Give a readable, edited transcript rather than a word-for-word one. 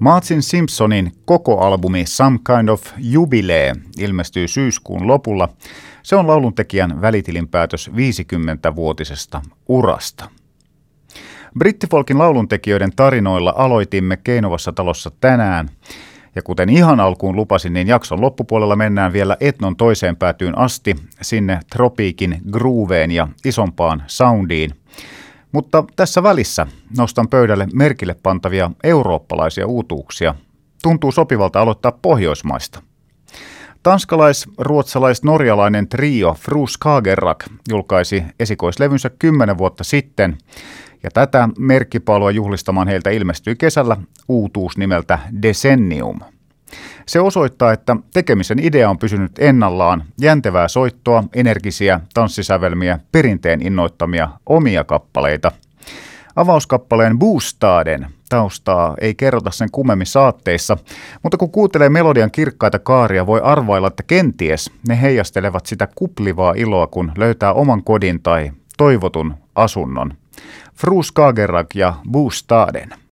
Martin Simpsonin koko albumi Some Kind of Jubilee ilmestyy syyskuun lopulla. Se on lauluntekijän välitilinpäätös 50-vuotisesta urasta. Brittifolkin lauluntekijöiden tarinoilla aloitimme Keinovassa talossa tänään. Ja kuten ihan alkuun lupasin, niin jakson loppupuolella mennään vielä etnon toiseen päätyyn asti, sinne tropiikin grooveen ja isompaan soundiin. Mutta tässä välissä nostan pöydälle merkille pantavia eurooppalaisia uutuuksia. Tuntuu sopivalta aloittaa Pohjoismaista. Tanskalais-ruotsalais-norjalainen trio Fru Skagerrak julkaisi esikoislevynsä 10 vuotta sitten, ja tätä merkkipaalua juhlistamaan heiltä ilmestyi kesällä uutuus nimeltä Decennium. Se osoittaa, että tekemisen idea on pysynyt ennallaan, jäntevää soittoa, energisiä tanssisävelmiä, perinteen innoittamia omia kappaleita. Avauskappaleen Bostaden taustaa ei kerrota sen kummemmin saatteissa, mutta kun kuuntelee melodian kirkkaita kaaria, voi arvailla, että kenties ne heijastelevat sitä kuplivaa iloa, kun löytää oman kodin tai toivotun asunnon. Fru Skagerrak ja Bostaden.